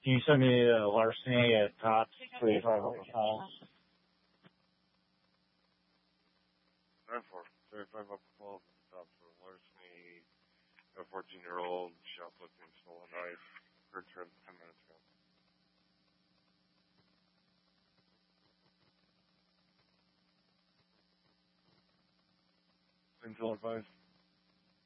Can you send me larceny at tops 35 pounds? 35 up above the top for larceny, a 14-year-old shoplifting stolen knife, her trip 10 minutes ago. Angel advice.